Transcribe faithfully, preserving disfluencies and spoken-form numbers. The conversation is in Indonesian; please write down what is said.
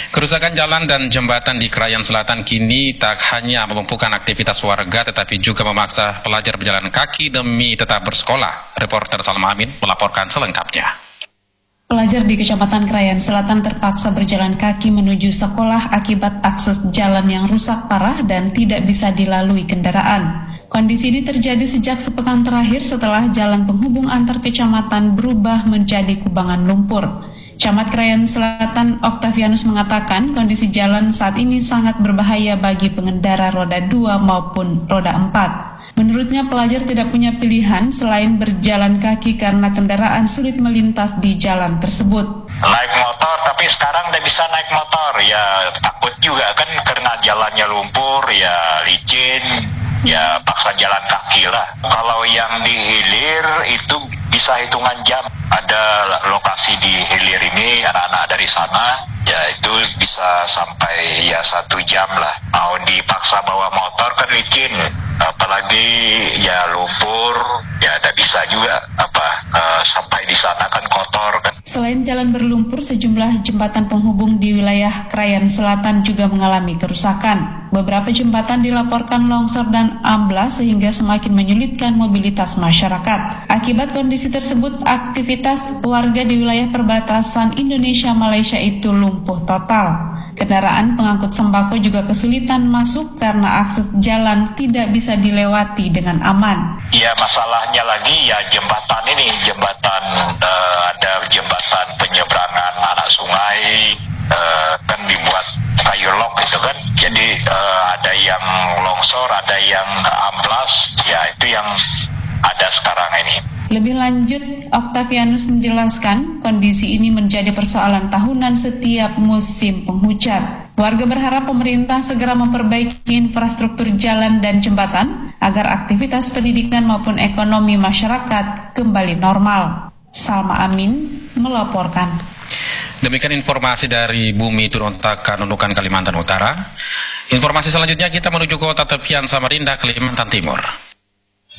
Kerusakan jalan dan jembatan di Krayan Selatan kini tak hanya melumpuhkan aktivitas warga tetapi juga memaksa pelajar berjalan kaki demi tetap bersekolah. Reporter Salma Amin melaporkan selengkapnya. Pelajar di Kecamatan Krayan Selatan terpaksa berjalan kaki menuju sekolah akibat akses jalan yang rusak parah dan tidak bisa dilalui kendaraan. Kondisi ini terjadi sejak sepekan terakhir setelah jalan penghubung antar kecamatan berubah menjadi kubangan lumpur. Camat Krayan Selatan Octavianus mengatakan kondisi jalan saat ini sangat berbahaya bagi pengendara roda dua maupun roda empat. Menurutnya pelajar tidak punya pilihan selain berjalan kaki karena kendaraan sulit melintas di jalan tersebut. Naik motor, tapi sekarang udah bisa naik motor, ya takut juga kan karena jalannya lumpur, ya licin, ya paksa jalan kaki lah. Kalau yang di hilir itu bisa hitungan jam. Ada lokasi di hilir ini, anak-anak dari sana, ya itu bisa sampai ya satu jam lah. Mau dipaksa bawa motor kan licin, apalagi ya lumpur, ya tidak bisa juga apa uh, sampai di sana kan kotor kan. Selain jalan berlumpur, sejumlah jembatan penghubung di wilayah Krayan Selatan juga mengalami kerusakan. Beberapa jembatan dilaporkan longsor dan amblas sehingga semakin menyulitkan mobilitas masyarakat. Akibat kondisi tersebut, aktivitas warga di wilayah perbatasan Indonesia-Malaysia itu lumpuh total. Kendaraan pengangkut sembako juga kesulitan masuk karena akses jalan tidak bisa dilewati dengan aman. Ya masalahnya lagi ya jembatan ini, jembatan uh, ada jembatan penyeberangan anak sungai, uh, kan dibuat kayu lok gitu kan. Jadi uh, ada yang longsor, ada yang amblas, ya itu yang ada sekarang ini. Lebih lanjut, Octavianus menjelaskan kondisi ini menjadi persoalan tahunan setiap musim penghujan. Warga berharap pemerintah segera memperbaiki infrastruktur jalan dan jembatan agar aktivitas pendidikan maupun ekonomi masyarakat kembali normal. Salma Amin melaporkan. Demikian informasi dari Bumi Turuntakan Nunukan Kalimantan Utara. Informasi selanjutnya kita menuju kota tepian Samarinda, Kalimantan Timur.